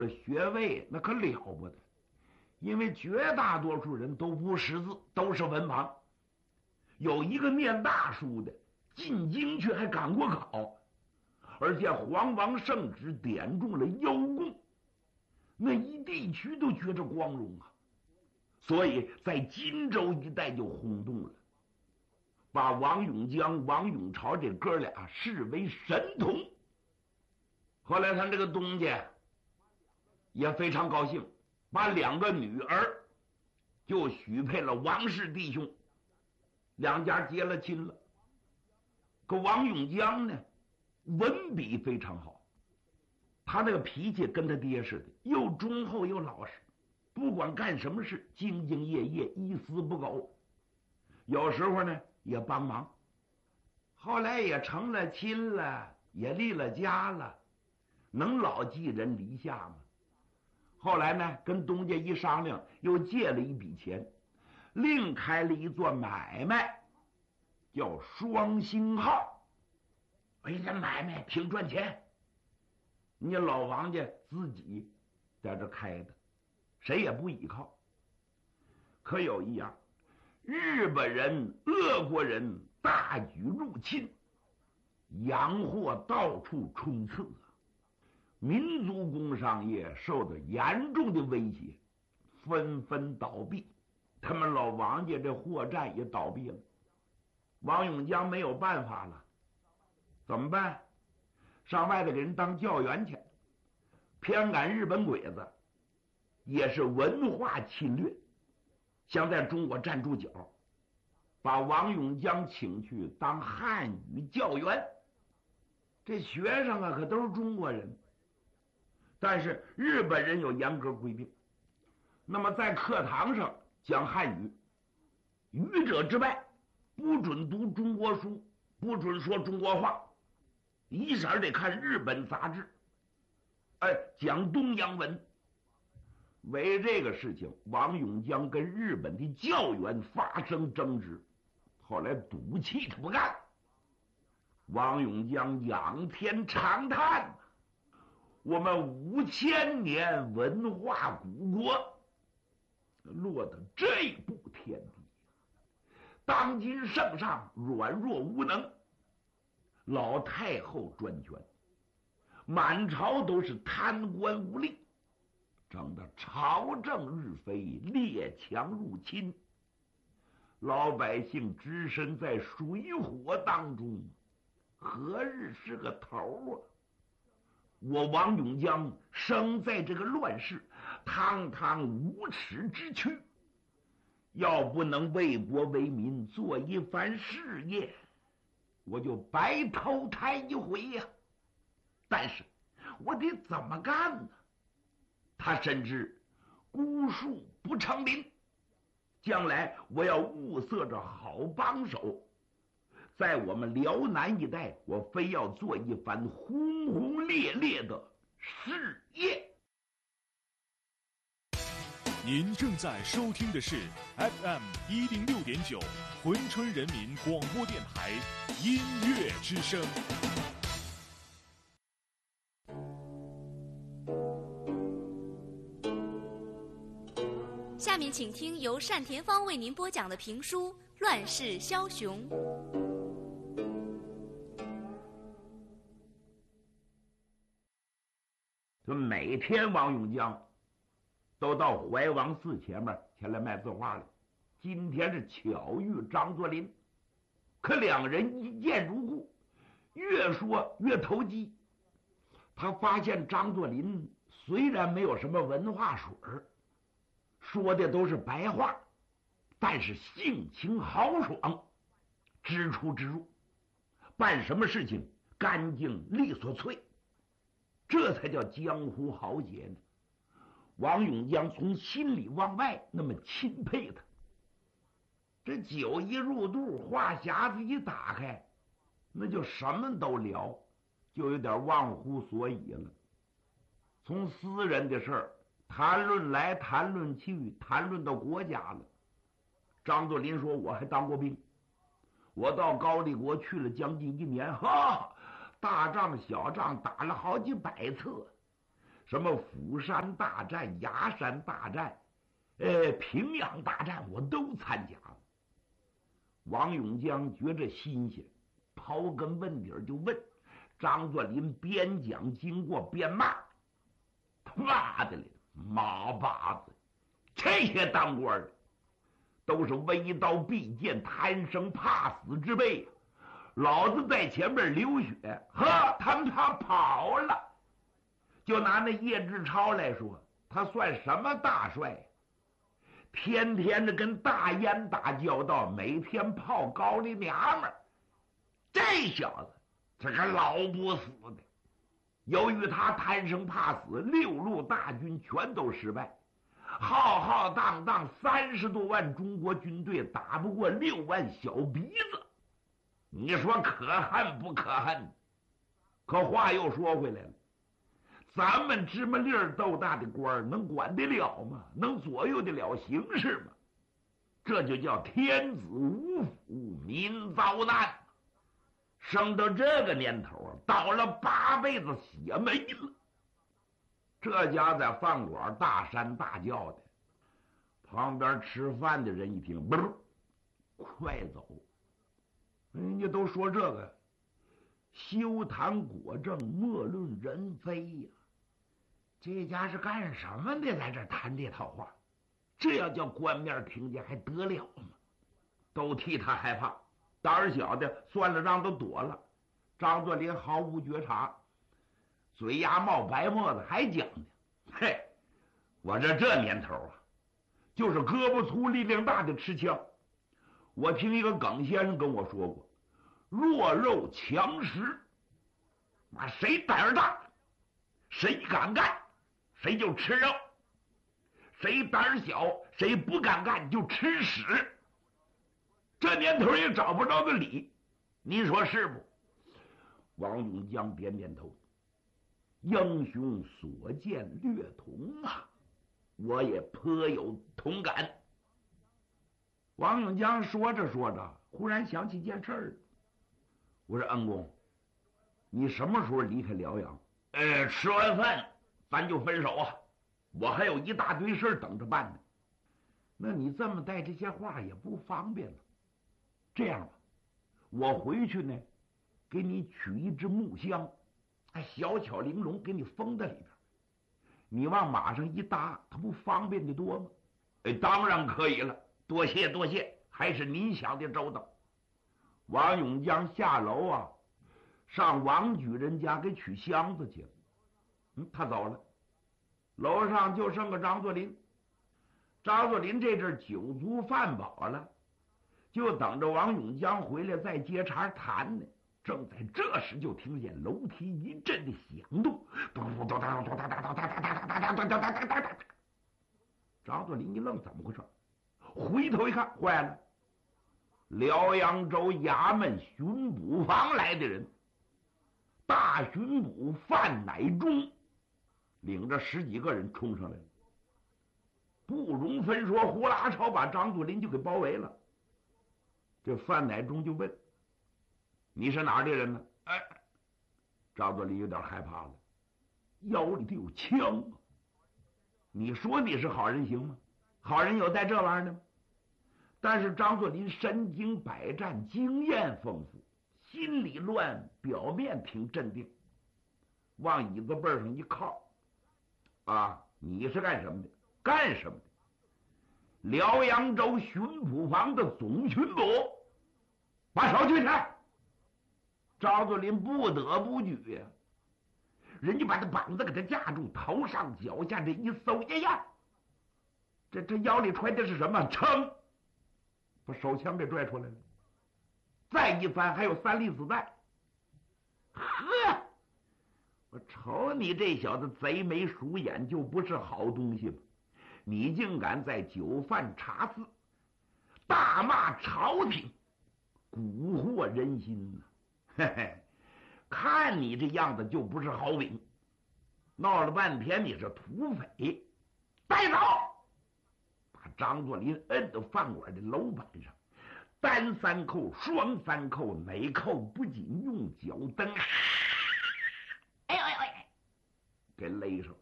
这学位那可了不得，因为绝大多数人都不识字，都是文盲。有一个念大书的进京去还赶过考，而且皇王圣旨点中了邀功，那一地区都觉着光荣啊。所以在荆州一带就轰动了，把王永江、王永朝这哥俩视为神童。后来他这个东家也非常高兴，把2个女儿就许配了王氏弟兄，2家结了亲了。可王永江呢，文笔非常好，他那个脾气跟他爹似的，又忠厚又老实，不管干什么事兢兢业业，一丝不苟。有时候呢也帮忙，后来也成了亲了，也立了家了，能老寄人篱下吗？后来呢跟东家一商量，又借了一笔钱，另开了一座买卖，叫双星号。哎，这买卖挺赚钱，你老王家自己在这开的，谁也不依靠。可有一样，日本人、俄国人大举入侵，洋货到处充斥啊，民族工商业受到严重的威胁，纷纷倒闭。他们老王家这货站也倒闭了。王永江没有办法了，怎么办？上外头给人当教员去，偏赶日本鬼子，也是文化侵略，想在中国站住脚，把王永江请去当汉语教员。这学生啊可都是中国人，但是日本人有严格规定，那么在课堂上讲汉语，语者之外不准读中国书，不准说中国话，一色得看日本杂志，讲东洋文。为这个事情，王永江跟日本的教员发生争执，后来赌气他不干。王永江仰天长叹，我们5000年文化古国落得这步田地，当今圣上软弱无能，老太后专权，满朝都是贪官污吏，整得朝政日非，列强入侵，老百姓置身在水火当中，何日是个头啊？我王永江生在这个乱世，堂堂无耻之躯，要不能为国为民做一番事业，我就白投胎一回呀。但是我得怎么干呢？他深知孤树不成林，将来我要物色着好帮手，在我们辽南一带，我非要做一番轰轰烈烈的事业。 您正在收听的是 FM106.9珲春人民广播电台音乐之声。 下面请听由单田芳为您播讲的评书《乱世枭雄》。 就每天王永江都到怀王寺前面前来卖字画来。今天是巧遇张作霖，可2人一见如故，越说越投机。他发现张作霖虽然没有什么文化水儿，说的都是白话，但是性情豪爽，知出之入，办什么事情干净利索脆，这才叫江湖豪杰呢。王永江从心里往外那么钦佩他。这酒一入肚，话匣子一打开，那就什么都聊，就有点忘乎所以了。从私人的事儿谈论来谈论去，谈论到国家了。张作霖说，我还当过兵，我到高丽国去了将近1年，大仗小仗打了好几百次， 什么釜山大战、崖山大战、平阳大战，我都参加了。王永江觉着新鲜，刨根问底就问张作霖，边讲经过边骂：“他妈的嘞，马把子！这些当官的都是为刀必剑、贪生怕死之辈，老子在前面流血，呵，他们跑了。就拿那叶志超来说，他算什么大帅？天天的跟大烟打交道，每天泡高丽娘们儿。这小子这个老不死的，由于他贪生怕死，6路大军全都失败，浩浩荡荡30多万中国军队打不过6万小鼻子，你说可恨不可恨？可话又说回来了，咱们芝麻粒儿豆大的官能管得了吗？能左右得了形势吗？这就叫天子无福，民遭难。生到这个年头，倒了8辈子血没了。这家在饭馆大山大叫的，旁边吃饭的人一听，不是，快走！人家都说这个休谈国政，莫论人非呀。这家是干什么的？在这谈这套话，这要叫官面听见还得了吗？都替他害怕，胆儿小的算了账都躲了。张作霖毫无觉察，嘴牙冒白沫子，还讲呢。嘿，我这年头啊，就是胳膊粗力量大的吃枪。我听一个耿先生跟我说过，弱肉强食，谁胆儿大，谁敢干，谁就吃肉；谁胆儿小，谁不敢干就吃屎。这年头也找不着个理，您说是不？王永江点点头，英雄所见略同啊，我也颇有同感。王永江说着说着，忽然想起件事儿。我说恩公，你什么时候离开辽阳？吃完饭咱就分手啊，我还有一大堆事等着办呢。那你这么带这些话也不方便了。这样吧，我回去呢，给你取一只木箱，小巧玲珑，给你封在里边。你往马上一搭，它不方便的多吗？当然可以了，多谢多谢，还是您想的周到。王永江下楼啊，上王举人家给取箱子去了。他走了，楼上就剩个张作霖。张作霖这阵酒足饭饱了，就等着王永江回来再接茬谈呢。正在这时，就听见楼梯一阵的响动，张作霖一愣，怎么回事？回头一看，坏了，辽阳州衙门巡捕房来的人，大巡捕范乃忠领着10几个人冲上来了，不容分说，呼啦超把张作霖就给包围了。这范乃忠就问：“你是哪儿的人呢？”张作霖有点害怕了，腰里头有枪啊！你说你是好人行吗？好人有带这玩意儿的吗？但是张作霖身经百战，经验丰富，心里乱，表面挺镇定，往椅子背上一靠。你是干什么的？干什么的？辽阳州巡捕房的总巡捕，把手举起来。张作霖不得不举呀，人家把他膀子给他架住，头上脚下这一搜呀，这腰里揣的是什么？撑，把手枪给拽出来了。再一翻，还有3粒子弹。呵，我瞅你这小子贼眉鼠眼，就不是好东西吧？你竟敢在酒饭茶肆大骂朝廷，蛊惑人心呐！嘿嘿，看你这样子就不是好饼。闹了半天你是土匪，带走！把张作霖摁到饭馆的楼板上，单3扣，双3扣，哪扣不紧用脚蹬，给勒上。